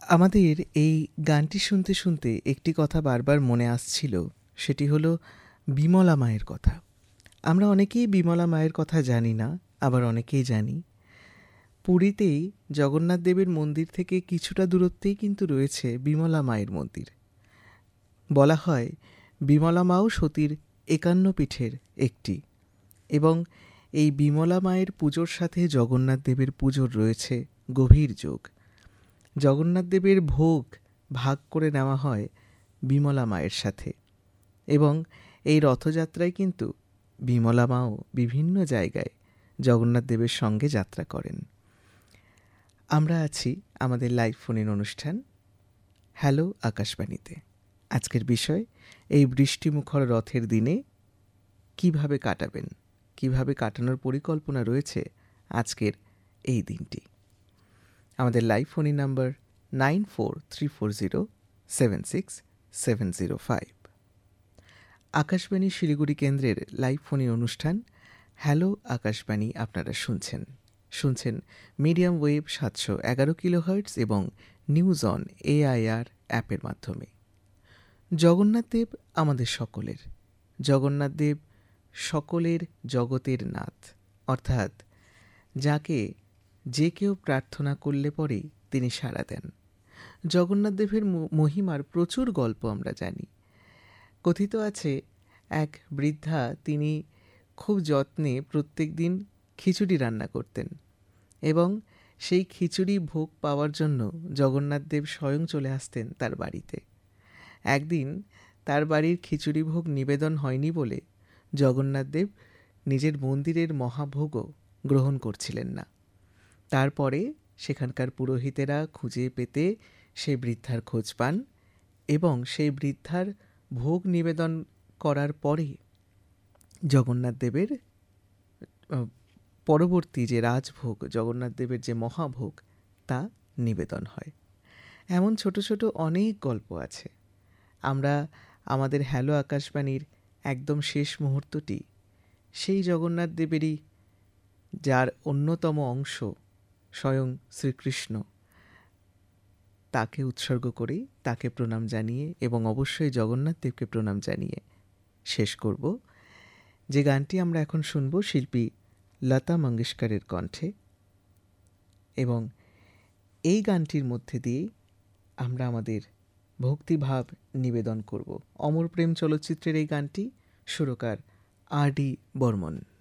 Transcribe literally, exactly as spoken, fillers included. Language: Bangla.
আমাদের এই গানটি শুনতে শুনতে একটি কথা বারবার মনে আসছিল, সেটি হলো বিমলা মায়ের কথা। আমরা অনেকেই বিমলা মায়ের কথা জানি না, আবার অনেকেই জানি। পুরীতেই জগন্নাথ দেবের মন্দির থেকে কিছুটা দূরত্বেই কিন্তু রয়েছে বিমলা মায়ের মন্দির। বলা হয় বিমলা মাও সতীর একান্ন পীঠের একটি, এবং এই বিমলা মায়ের পুজোর সাথে জগন্নাথ দেবের পুজোর রয়েছে গভীর যোগ। জগন্নাথ দেবের ভোগ ভাগ করে নেওয়া হয় বিমলা মায়ের সাথে, এবং এই রথযাত্রায় কিন্তু বিমলা মাও বিভিন্ন জায়গায় জগন্নাথ দেবের সঙ্গে যাত্রা করেন। আমরা আছি আমাদের লাইভ ফোন-ইন অনুষ্ঠান হ্যালো আকাশবাণীতে। আজকের বিষয় এই বৃষ্টিমুখর রথের দিনে কিভাবে কাটাবেন, কিভাবে কাটানোর পরিকল্পনা রয়েছে আজকের এই দিনটি। আমাদের live phone-in number nine four three four zero seven six seven zero five. Akashvani Siliguri কেন্দ্রের লাইভ ফোন-ইন অনুষ্ঠান হ্যালো আকাশবাণী আপনারা শুনছেন শুনছেন মিডিয়াম ওয়েভ সাতশো এগারো কিলোহার্টজ এবং নিউজ অন এআইআর অ্যাপের মাধ্যমে। জগন্নাথদেব আমাদের সকলের, জগন্নাথদেব সকলের জগতের নাথ, অর্থাৎ যাকে যে কেউ প্রার্থনা করলে পরেই তিনি সাড়া দেন। জগন্নাথদেবের মহিমার প্রচুর গল্প আমরা জানি। কথিত আছে এক বৃদ্ধা, তিনি খুব যত্নে প্রত্যেক দিন খিচুড়ি রান্না করতেন, এবং সেই খিচুড়ি ভোগ পাওয়ার জন্য জগন্নাথদেব স্বয়ং চলে আসতেন তার বাড়িতে। একদিন তার বাড়ির খিচুড়ি ভোগ নিবেদন হয়নি বলে জগন্নাথদেব নিজের মন্দিরের মহাভোগও গ্রহণ করছিলেন না। তারপরে সেখানকার পুরোহিতেরা খুঁজে পেতে সেই বৃদ্ধার খোঁজ পান, এবং সেই বৃদ্ধার ভোগ নিবেদন করার পরে জগন্নাথদেবের পরবর্তী যে রাজভোগ, জগন্নাথদেবের যে মহাভোগ, তা নিবেদন হয়। এমন ছোট ছোট অনেক গল্প আছে। আমরা আমাদের হ্যালো আকাশবাণীর একদম শেষ মুহূর্তটি সেই জগন্নাথদেবেরই, যার অন্যতম অংশ স্বয়ং শ্রীকৃষ্ণ, তাকে উৎসর্গ করেই, তাকে প্রণাম জানিয়ে এবং অবশ্যই জগন্নাথদেবকে প্রণাম জানিয়ে শেষ করব। যে গানটি আমরা এখন শুনব শিল্পী লতা মঙ্গেশকরের কণ্ঠে, এবং এই গানটির মধ্যে দিয়েই আমরা আমাদের ভক্তিভাব নিবেদন করব। অমর প্রেম চলচ্চিত্রের এই গানটি, সুরকার আর ডি বর্মন।